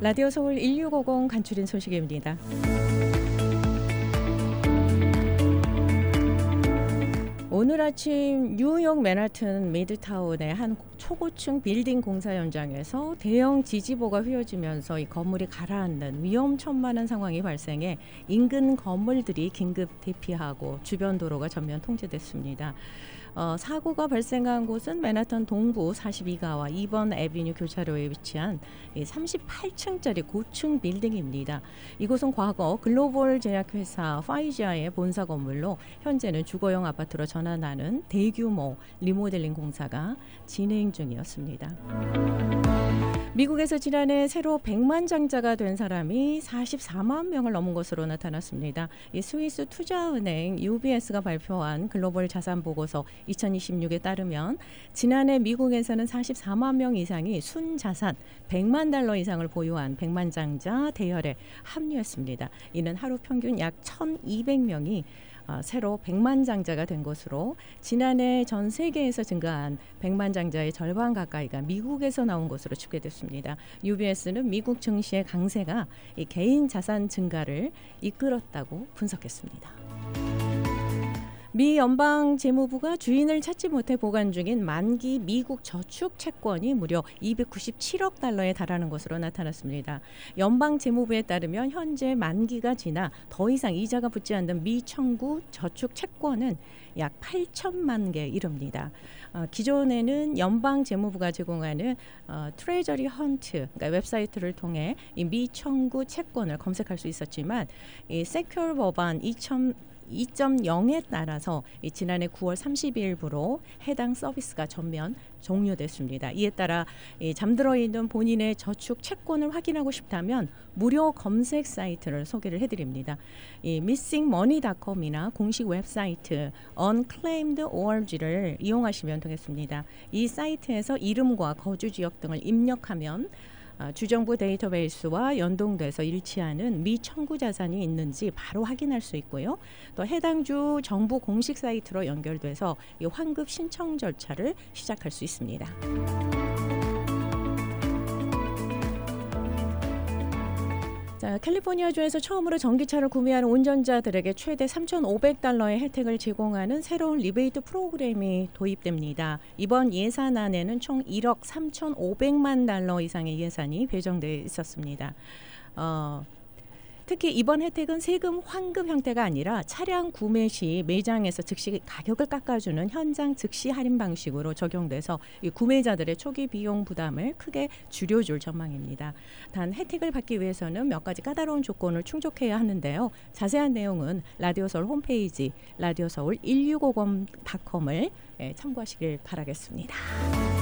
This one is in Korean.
라디오 서울 1650 간추린 소식입니다. 오늘 아침 뉴욕 맨하튼 미드타운의 한 초고층 빌딩 공사 현장에서 대형 지지보가 휘어지면서 이 건물이 가라앉는 위험천만한 상황이 발생해 인근 건물들이 긴급 대피하고 주변 도로가 전면 통제됐습니다. 사고가 발생한 곳은 맨하탄 동부 42가와 2번 애비뉴 교차로에 위치한 38층짜리 고층 빌딩입니다. 이곳은 과거 글로벌 제약회사 파이자의 본사 건물로 현재는 주거용 아파트로 전환하는 대규모 리모델링 공사가 진행 중이었습니다. 미국에서 지난해 새로 100만 장자가 된 사람이 44만 명을 넘은 것으로 나타났습니다. 이 스위스 투자은행 UBS가 발표한 글로벌 자산 보고서 2026에 따르면 지난해 미국에서는 44만 명 이상이 순자산 100만 달러 이상을 보유한 100만 장자 대열에 합류했습니다. 이는 하루 평균 약 1,200명이 새로 100만 장자가 된 것으로 지난해 전 세계에서 증가한 100만 장자의 절반 가까이가 미국에서 나온 것으로 집계됐습니다. UBS는 미국 증시의 강세가 이 개인 자산 증가를 이끌었다고 분석했습니다. 미 연방재무부가 주인을 찾지 못해 보관 중인 만기 미국 저축 채권이 무려 297억 달러에 달하는 것으로 나타났습니다. 연방재무부에 따르면 현재 만기가 지나 더 이상 이자가 붙지 않는 미 청구 저축 채권은 약 8천만 개에 이릅니다. 기존에는 연방재무부가 제공하는 트레저리 헌트, 그러니까 웹사이트를 통해 이 미 청구 채권을 검색할 수 있었지만 이 세큐어 법안 2.0에 따라서 지난해 9월 30일부로 해당 서비스가 전면 종료됐습니다. 이에 따라 잠들어 있는 본인의 저축 채권을 확인하고 싶다면 무료 검색 사이트를 소개를 해드립니다. missingmoney.com이나 공식 웹사이트 unclaimed.org를 이용하시면 되겠습니다. 이 사이트에서 이름과 거주 지역 등을 입력하면 주정부 데이터베이스와 연동돼서 일치하는 미 청구 자산이 있는지 바로 확인할 수 있고요. 또 해당 주 정부 공식 사이트로 연결돼서 이 환급 신청 절차를 시작할 수 있습니다. 캘리포니아주에서 처음으로 전기차를 구매하는 운전자들에게 최대 3,500달러의 혜택을 제공하는 새로운 리베이트 프로그램이 도입됩니다. 이번 예산안에는 총 1억 3,500만 달러 이상의 예산이 배정되어 있었습니다. 특히 이번 혜택은 세금 환급 형태가 아니라 차량 구매 시 매장에서 즉시 가격을 깎아주는 현장 즉시 할인 방식으로 적용돼서 이 구매자들의 초기 비용 부담을 크게 줄여줄 전망입니다. 단 혜택을 받기 위해서는 몇 가지 까다로운 조건을 충족해야 하는데요. 자세한 내용은 라디오 서울 홈페이지 라디오 서울 1650.com을 참고하시길 바라겠습니다.